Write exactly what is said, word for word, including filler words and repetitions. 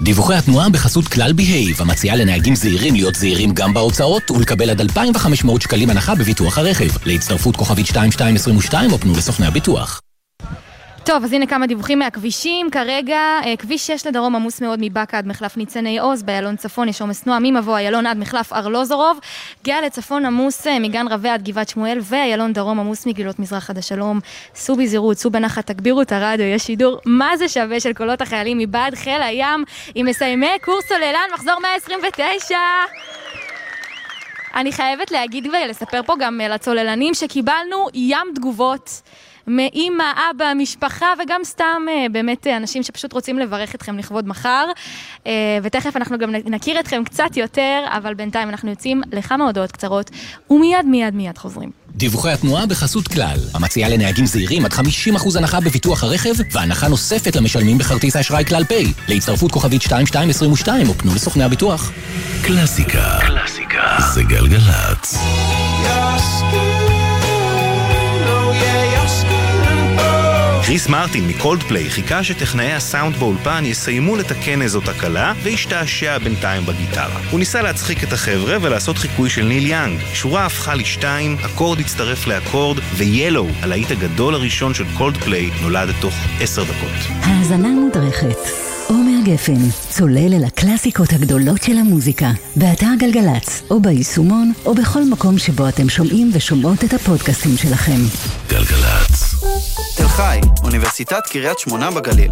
דיווחי התנועה בחסות כלל בהייב, המציעה לנהגים זהירים להיות זהירים גם בהוצאות ולקבל עד אלפיים וחמש מאות שקלים הנחה בביטוח הרכב. להצטרפות כוכבית שתיים שתיים עשרים ושתיים או פנו לסוכני הביטוח. טוב, אז הנה כמה דיווחים מהכבישים. כרגע, כביש שש לדרום עמוס מאוד מבאקה עד מחלף ניצני עוז, באיילון צפון יש עומס תנועה ממבוא איילון עד מחלף ארלוזורוב, גאה לצפון עמוס מגן רווה עד גבעת שמואל, ואיילון דרום עמוס מגילות מזרח עד השלום. סעו בזהירות, סעו בנחת, תגבירו את הרדיו, יש שידור מה זה שווה של קולות החיילים מבעד חיל הים, עם מסיימי קורס סוללן, מחזור מאה עשרים ותשע. אני חייבת להגיד ולספר פה גם לצוללנים שקיבלנו ים תגובות מאמא, אבא, משפחה וגם סתם באמת אנשים שפשוט רוצים לברך אתכם לכבוד מחר, ותכף אנחנו גם נכיר אתכם קצת יותר, אבל בינתיים אנחנו יוצאים לכמה הודעות קצרות ומיד מיד מיד חוזרים. דיווחי התנועה בחסות כלל, המציעה לנהגים זהירים עד חמישים אחוז הנחה בביטוח הרכב והנחה נוספת למשלמים בכרטיס האשראי כלל פיי. להצטרפות כוכבית שתיים שתיים עשרים ושתיים או פנו לסוכני הביטוח. קלאסיקה, קלאסיקה זה גלגלצ. קריס מרטין מקולדפליי חיכה שטכנאי הסאונד באולפן יסיימו לתקן איזו תקלה והשתעשע בינתיים בגיטרה. הוא ניסה להצחיק את החבר'ה ולעשות חיקוי של ניל יאנג. שורה הפכה לשתיים, אקורד הצטרף לאקורד, ויאלו, הלהיט הגדול הראשון של קולדפליי, נולד תוך עשר דקות. האזנה מודרכת. עומר גפן, צולל אל הקלאסיקות הגדולות של המוזיקה, באתר גלגלץ, או ביישומון, או בכל מקום שבו אתם שומעים ושומעות את הפודקאסטים שלכם. גלגלץ. תל חי, אוניברסיטת קריית שמונה בגליל.